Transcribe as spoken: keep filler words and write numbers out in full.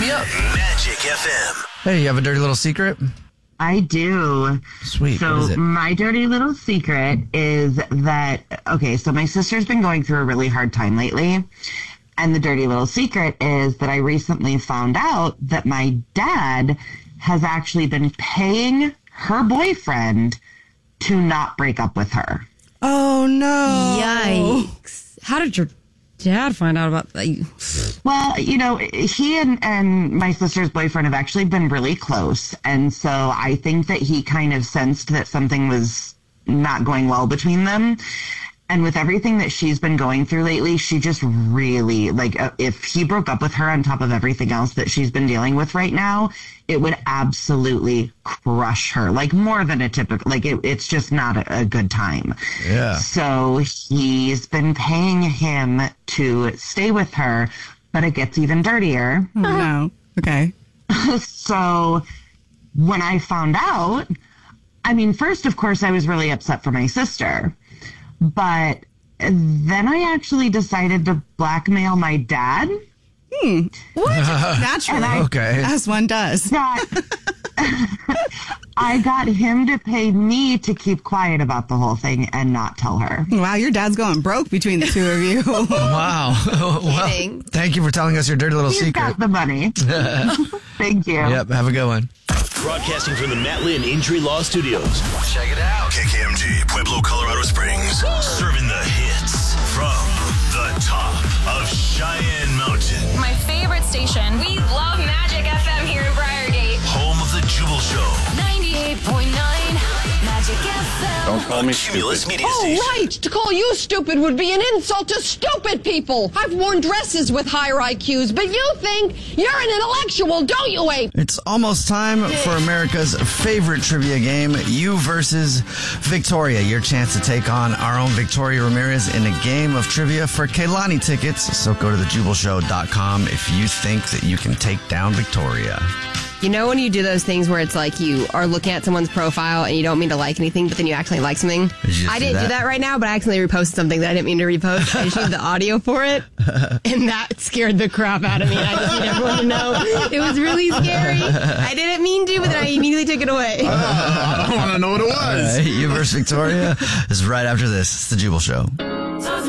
Yep. Magic F M. Hey, you have a dirty little secret? I do. Sweet. So what is it? my dirty little secret is that, okay, so my sister's been going through a really hard time lately. And the dirty little secret is that I recently found out that my dad has actually been paying her boyfriend to not break up with her. Oh, no. Yikes. How did your dad find out about that? Well, you know, he and, and my sister's boyfriend have actually been really close. And so I think that he kind of sensed that something was not going well between them. And with everything that she's been going through lately, she just really, like, uh, if he broke up with her on top of everything else that she's been dealing with right now, it would absolutely crush her. Like, more than a typical, like, it, it's just not a, a good time. Yeah. So he's been paying him to stay with her, but it gets even dirtier. Oh, no. Okay. So when I found out, I mean, first, of course, I was really upset for my sister. But then I actually decided to blackmail my dad. Hmm. What? Naturally. I, okay. As one does. Got, I got him to pay me to keep quiet about the whole thing and not tell her. Wow, your dad's going broke between the two of you. Wow. Well, Kidding. thank you for telling us your dirty little He's secret. got the money. Thank you. Yep, have a good one. Broadcasting from the Matt Lynn Injury Law Studios. Check it out. K K M G, Pueblo, Colorado Springs. Serving the hits from the top of Cheyenne Mountain. My favorite station. We love Magic F M here in Briargate. Home of the Jubal Show. ninety-eight point nine Magic F M. Don't call me Cumulus stupid. Media Oh, Station. right. To call you stupid would be an insult to stupid people. I've worn dresses with higher I Qs, but you think you're an intellectual, don't you, Abe? It's almost time for America's favorite trivia game, You versus Victoria. Your chance to take on our own Victoria Ramirez in a game of trivia for Kehlani tickets. So go to the jubal show dot com if you think that you can take down Victoria. You know when you do those things where it's like you are looking at someone's profile and you don't mean to like anything, but then you actually like something? Did you just I do didn't that? do that right now, but I accidentally reposted something that I didn't mean to repost. I just used the audio for it, and that scared the crap out of me. I just need everyone to know. It was really scary. I didn't mean to, but then I immediately took it away. I want to know what it was. All right, You versus Victoria is right after this. It's the Jubal Show.